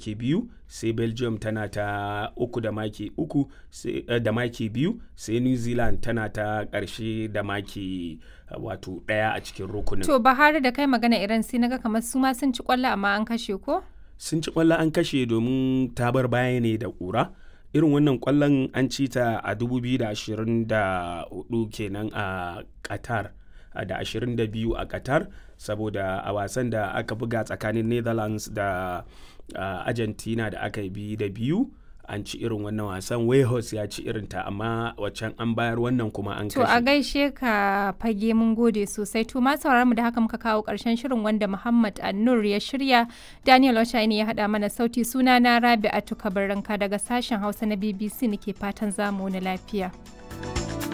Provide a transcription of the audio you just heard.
maki 2, sai Belgium tana ta 3 da maki 3 da maki 2, sai New Zealand tana ta ƙarshe da maki wato 1 a cikin rukunin. To Bahari da kai magana Iran sai naga kamar su ma sun ci ƙwallo amma an kashe ko? Sun ci ƙwallo an kashe domin ta bar baya ne da ƙura. Irin wannan ƙwallon an ci ta a 2024 kenan a Qatar, da 22 a Qatar, saboda a wasan da aka buga tsakanin Netherlands da Argentina da aka yi 2-2 an ci irin wannan wasan. Wales ya ci irinta amma waccan an bayar, wannan kuma an kashe. To a gaishe ka Fage, mun gode sosai. To ma sauraron mu da haka muka kawo ƙarshen shirin wanda Muhammad Annur ya shirya, Daniel Oshaini ya haɗa mana sauti, suna na Rabi'atu Kabaranka daga sashen Hausa na BBC nake fatan zamu wani lafiya.